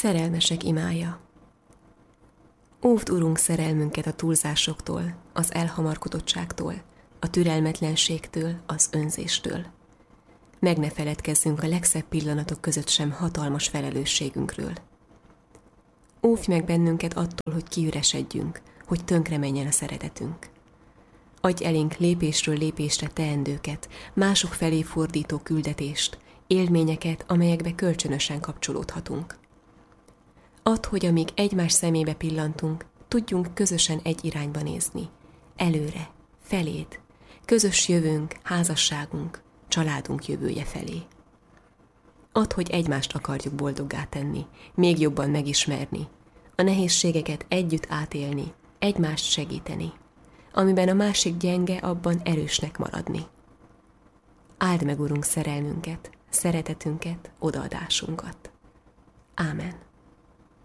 Szerelmesek imája. Óvd, Urunk, szerelmünket a túlzásoktól, az elhamarkodottságtól, a türelmetlenségtől, az önzéstől. Meg ne feledkezzünk a legszebb pillanatok között sem hatalmas felelősségünkről. Óvj meg bennünket attól, hogy kiüresedjünk, hogy tönkre menjen a szeretetünk. Adj elénk lépésről lépésre teendőket, mások felé fordító küldetést, élményeket, amelyekbe kölcsönösen kapcsolódhatunk. Add, hogy amíg egymás szemébe pillantunk, tudjunk közösen egy irányba nézni. Előre, feléd, közös jövőnk, házasságunk, családunk jövője felé. Add, hogy egymást akarjuk boldoggá tenni, még jobban megismerni, a nehézségeket együtt átélni, egymást segíteni, amiben a másik gyenge, abban erősnek maradni. Áld meg, Urunk, szerelmünket, szeretetünket, odaadásunkat. Ámen.